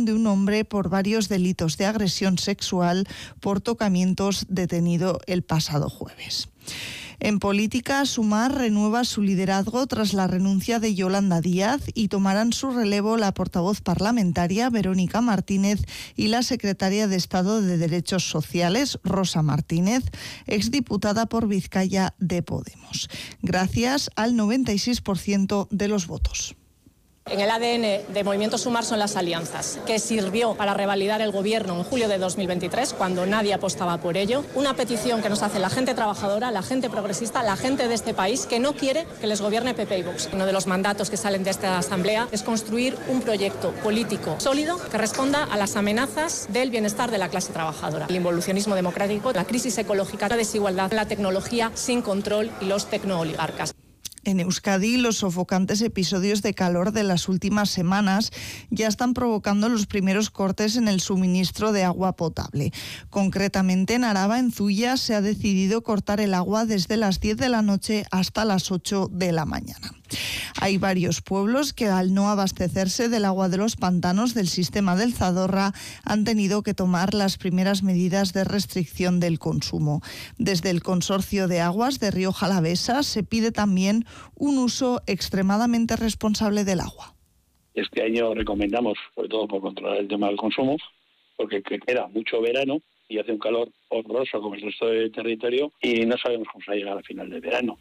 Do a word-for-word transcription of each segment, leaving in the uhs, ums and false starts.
detención de un hombre por varios delitos de agresión sexual por tocamientos detenido el pasado jueves. En política, Sumar renueva su liderazgo tras la renuncia de Yolanda Díaz y tomarán su relevo la portavoz parlamentaria Verónica Martínez y la secretaria de Estado de Derechos Sociales, Rosa Martínez, exdiputada por Vizcaya de Podemos, gracias al noventa y seis por ciento de los votos. En el A D N de Movimiento Sumar son las alianzas, que sirvió para revalidar el gobierno en julio de dos mil veintitrés, cuando nadie apostaba por ello. Una petición que nos hace la gente trabajadora, la gente progresista, la gente de este país, que no quiere que les gobierne P P y Vox. Uno de los mandatos que salen de esta asamblea es construir un proyecto político sólido que responda a las amenazas del bienestar de la clase trabajadora. El involucionismo democrático, la crisis ecológica, la desigualdad, la tecnología sin control y los tecnooligarcas. En Euskadi, los sofocantes episodios de calor de las últimas semanas ya están provocando los primeros cortes en el suministro de agua potable. Concretamente, en Araba, en Zuya, se ha decidido cortar el agua desde las diez de la noche hasta las ocho de la mañana. Hay varios pueblos que, al no abastecerse del agua de los pantanos del sistema del Zadorra, han tenido que tomar las primeras medidas de restricción del consumo. Desde el Consorcio de Aguas de Rioja Alavesa se pide también un uso extremadamente responsable del agua. Este año recomendamos, sobre todo por controlar el tema del consumo, porque queda mucho verano y hace un calor horroroso como el resto del territorio y no sabemos cómo se va a llegar al final del verano.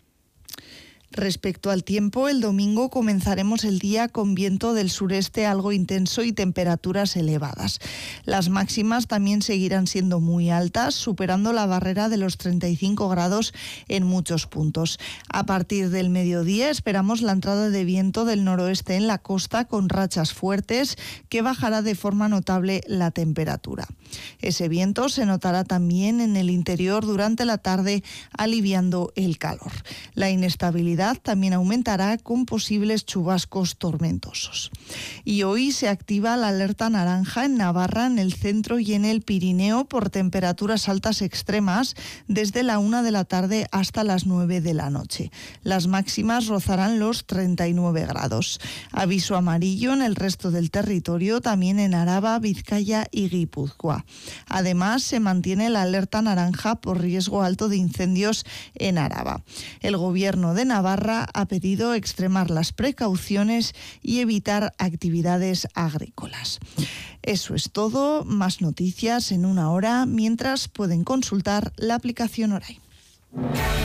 Respecto al tiempo, el domingo comenzaremos el día con viento del sureste algo intenso y temperaturas elevadas. Las máximas también seguirán siendo muy altas, superando la barrera de los treinta y cinco grados en muchos puntos. A partir del mediodía esperamos la entrada de viento del noroeste en la costa con rachas fuertes que bajará de forma notable la temperatura. Ese viento se notará también en el interior durante la tarde, aliviando el calor. La inestabilidad también aumentará con posibles chubascos tormentosos. Y hoy se activa la alerta naranja en Navarra, en el centro y en el Pirineo por temperaturas altas extremas desde la una de la tarde hasta las nueve de la noche. Las máximas rozarán los treinta y nueve grados. Aviso amarillo en el resto del territorio, también en Araba, Vizcaya y Guipúzcoa. Además, se mantiene la alerta naranja por riesgo alto de incendios en Araba. El gobierno de Navarra ha pedido extremar las precauciones y evitar actividades agrícolas. Eso es todo. Más noticias en una hora, mientras pueden consultar la aplicación Oray.